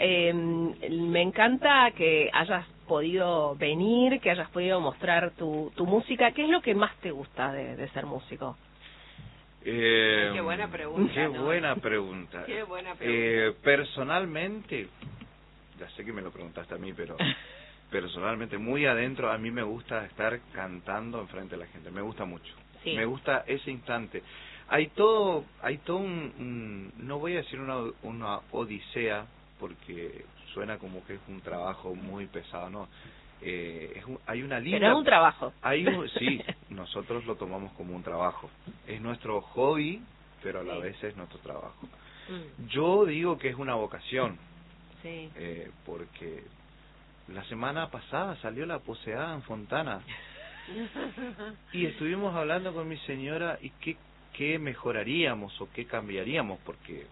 me encanta que hayas podido venir, que hayas podido mostrar tu música. ¿Qué es lo que más te gusta de ser músico? Qué buena pregunta. Qué buena pregunta. Qué buena pregunta. Personalmente, ya sé que me lo preguntaste a mí, pero personalmente, muy adentro, a mí me gusta estar cantando enfrente de la gente. Me gusta mucho. Sí. Me gusta ese instante. Hay todo no voy a decir una odisea, porque suena como que es un trabajo muy pesado, ¿no? Hay una linda... Pero es un trabajo. Sí, nosotros lo tomamos como un trabajo. Es nuestro hobby, pero a la vez es nuestro trabajo. Yo digo que es una vocación, porque la semana pasada salió La Poseada en Fontana y estuvimos hablando con mi señora y qué mejoraríamos o qué cambiaríamos, porque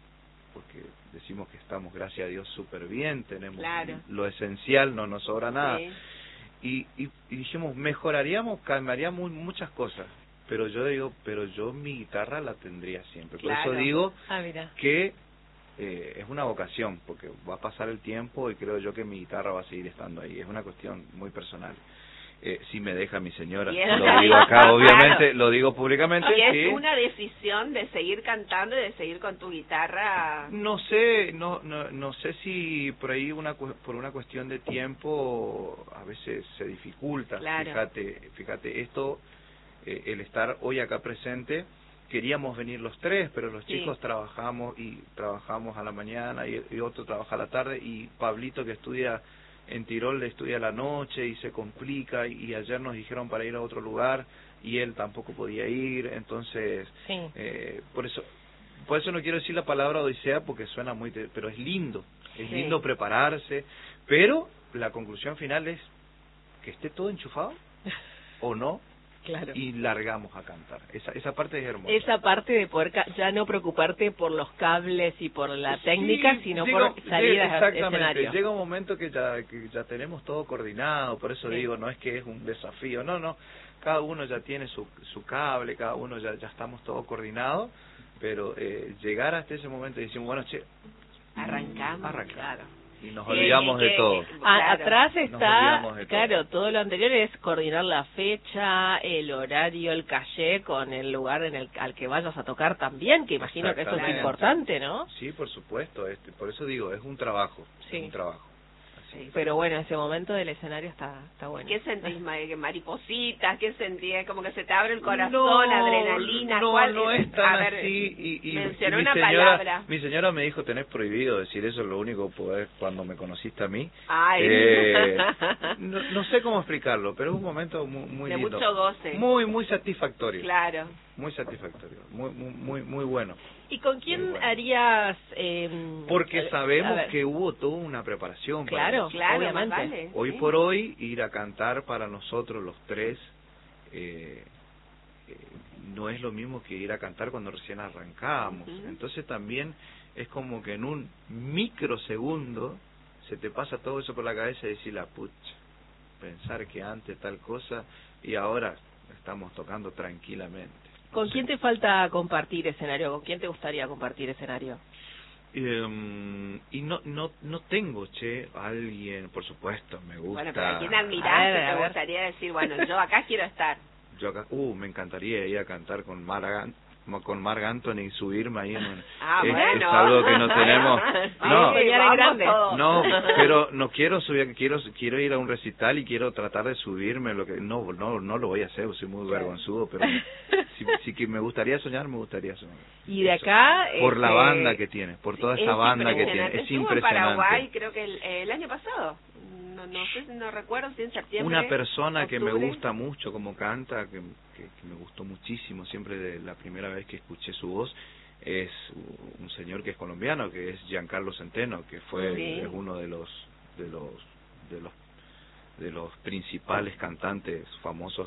decimos que estamos, gracias a Dios, súper bien, tenemos lo esencial, no nos sobra nada. Y dijimos, mejoraríamos, cambiaríamos muchas cosas, pero yo mi guitarra la tendría siempre. Por eso digo que es una vocación, porque va a pasar el tiempo y creo yo que mi guitarra va a seguir estando ahí. Es una cuestión muy personal. Si me deja mi señora, lo digo acá, obviamente, lo digo públicamente. ¿Y es una decisión de seguir cantando y de seguir con tu guitarra? No sé, no sé si por ahí por una cuestión de tiempo a veces se dificulta. Fíjate, esto, el estar hoy acá presente, queríamos venir los tres, pero los chicos trabajamos a la mañana y otro trabaja a la tarde, y Pablito, que estudia en Tirol, le estudia a la noche y se complica, y ayer nos dijeron para ir a otro lugar y él tampoco podía ir, entonces por eso no quiero decir la palabra odisea, porque suena muy, pero es lindo prepararse, pero la conclusión final es que esté todo enchufado o no. Y largamos a cantar. Esa parte es hermosa. Esa parte de poder ya no preocuparte por los cables y por la técnica, sino por salir al escenario. Llega un momento que ya tenemos todo coordinado, por eso digo, no es que es un desafío, no. Cada uno ya tiene su cable, cada uno ya estamos todo coordinado, pero llegar hasta ese momento y decir, bueno, arrancamos. Y nos olvidamos de todo. Atrás está, todo lo anterior es coordinar la fecha, el horario, el caché con el lugar al que vayas a tocar también, que imagino que eso es importante, ¿no? Sí, por supuesto, por eso digo, es un trabajo, pero bueno, ese momento del escenario está bueno. ¿Qué sentís, maripositas? ¿Qué sentís? Como que se te abre el corazón, adrenalina. No es tan así. Mencionó una palabra. Mi señora me dijo, tenés prohibido decir eso, lo único poder cuando me conociste a mí. No sé cómo explicarlo, pero es un momento muy lindo. De mucho goce. Muy satisfactorio. Claro. Muy satisfactorio, muy bueno. ¿Y con quién harías...? Porque sabemos que hubo toda una preparación. Claro, obviamente. Hoy por hoy, ir a cantar para nosotros los tres no es lo mismo que ir a cantar cuando recién arrancábamos. Entonces también es como que en un microsegundo se te pasa todo eso por la cabeza y decir, la pucha, pensar que antes tal cosa y ahora estamos tocando tranquilamente. ¿Con quién te falta compartir escenario? ¿Con quién te gustaría compartir escenario? Y no tengo, alguien, por supuesto, me gusta. Bueno, pero ¿a quién admirás que te gustaría decir, bueno, yo acá quiero estar? Yo acá, me encantaría ir a cantar con Marc Anthony y subirme ahí es algo que no tenemos. Pero no quiero subir, quiero ir a un recital y quiero tratar de subirme, no lo voy a hacer, soy muy vergonzudo, pero si que me gustaría soñar. Y de acá por la banda que tiene, por toda esa banda que tiene, es impresionante. En Paraguay, creo que el año pasado. No recuerdo si en septiembre. Una persona que me gusta mucho como canta, que me gustó muchísimo siempre de la primera vez que escuché su voz, es un señor que es colombiano, que es Giancarlo Centeno, que es uno de los principales cantantes famosos